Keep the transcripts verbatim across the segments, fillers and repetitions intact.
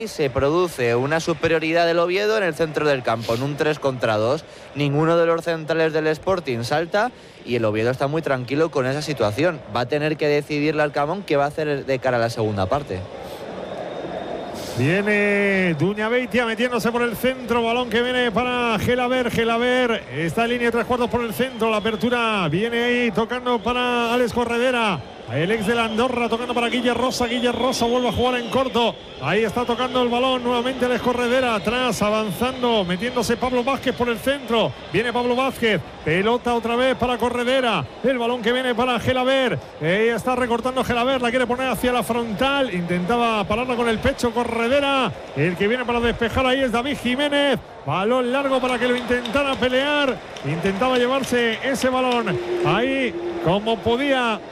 Se produce una superioridad del Oviedo en el centro del campo, en un tres contra dos. Ninguno de los centrales del Sporting salta y el Oviedo está muy tranquilo con esa situación. Va a tener que decidirle al Camón qué va a hacer de cara a la segunda parte. Viene Duñabeitia metiéndose por el centro, balón que viene para Gelaber, Gelaber está en línea de tres cuartos por el centro, la apertura viene ahí tocando para Alex Corredera. El ex de la Andorra tocando para Guille Rosa. Guille Rosa vuelve a jugar en corto. Ahí está tocando el balón nuevamente Alex Corredera. Atrás, avanzando, metiéndose Pablo Vázquez por el centro. Viene Pablo Vázquez. Pelota otra vez para Corredera. El balón que viene para Gelaber. Ahí está recortando Gelaber. La quiere poner hacia la frontal. Intentaba pararla con el pecho Corredera. El que viene para despejar ahí es David Jiménez. Balón largo para que lo intentara pelear. Intentaba llevarse ese balón ahí como podía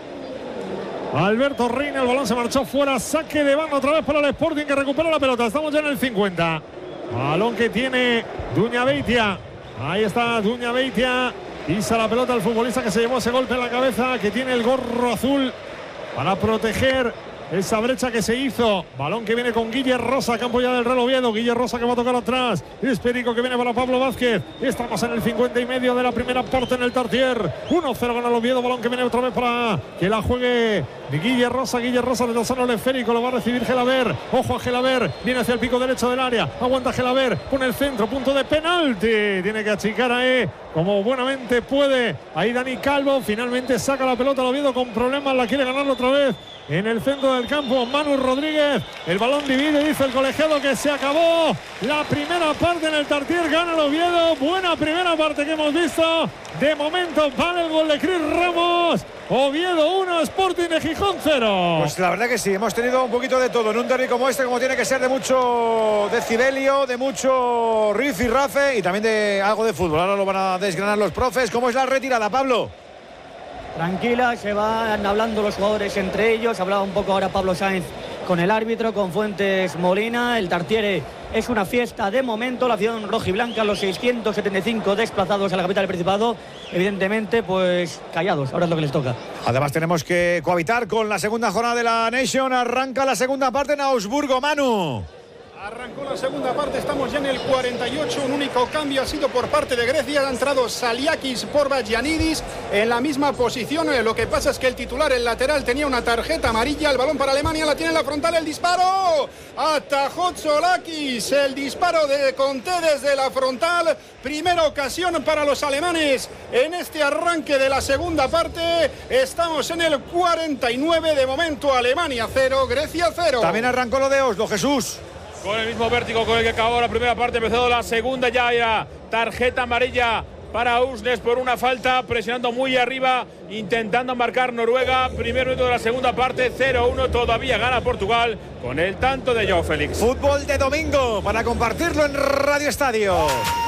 Alberto Reina. El balón se marchó fuera. Saque de banda otra vez para el Sporting, que recupera la pelota. Estamos ya en el cincuenta. Balón que tiene Duñabeitia. Ahí está Duñabeitia. Pisa la pelota al futbolista que se llevó ese golpe en la cabeza, que tiene el gorro azul para proteger esa brecha que se hizo. Balón que viene con Guille Rosa, campo ya del Real Oviedo. Guille Rosa que va a tocar atrás. Es Perico que viene para Pablo Vázquez. Estamos en el cincuenta y medio de la primera parte en el Tartier. uno cero gana el Oviedo. Balón que viene otra vez para que la juegue Guille Rosa. Guille Rosa de Lozano al esférico. Lo va a recibir Gelaber. Ojo a Gelaber. Viene hacia el pico derecho del área. Aguanta Gelaber. Pone el centro. Punto de penalti. Tiene que achicar ahí como buenamente puede. Ahí Dani Calvo. Finalmente saca la pelota al Oviedo con problemas. La quiere ganar otra vez en el centro del campo Manu Rodríguez. El balón divide, dice el colegiado que se acabó la primera parte en el Tartier. Gana el Oviedo. Buena primera parte que hemos visto. De momento vale el gol de Cris Ramos. Oviedo uno, Sporting de Gijón cero. Pues la verdad que sí, hemos tenido un poquito de todo en un derbi como este, como tiene que ser, de mucho decibelio, de mucho riff y rafe y también de algo de fútbol. Ahora lo van a desgranar los profes. ¿Cómo es la retirada, Pablo? Tranquila, se van hablando los jugadores entre ellos. Hablaba un poco ahora Pablo Sainz con el árbitro, con Fuentes Molina. El Tartiere es una fiesta de momento. La afición rojiblanca, los seiscientos setenta y cinco desplazados a la capital del Principado, evidentemente pues callados. Ahora es lo que les toca. Además tenemos que cohabitar con la segunda jornada de la Nation. Arranca la segunda parte en Augsburgo, Manu. Arrancó la segunda parte, estamos ya en el cuarenta y ocho. Un único cambio ha sido por parte de Grecia. Ha entrado Saliakis por Bagianidis en la misma posición. Lo que pasa es que el titular, el lateral, tenía una tarjeta amarilla. El balón para Alemania, la tiene en la frontal. El disparo. Atajó Tsolakis. El disparo de Conté desde la frontal. Primera ocasión para los alemanes en este arranque de la segunda parte. Estamos en el cuarenta y nueve. De momento Alemania cero, Grecia cero. También arrancó lo de Oslo, Jesús. Con el mismo vértigo con el que acabó la primera parte, empezado la segunda, ya hay tarjeta amarilla para Usnes por una falta, presionando muy arriba, intentando marcar Noruega. Primer minuto de la segunda parte, cero uno, todavía gana Portugal con el tanto de João Félix. Fútbol de domingo para compartirlo en Radio Estadio.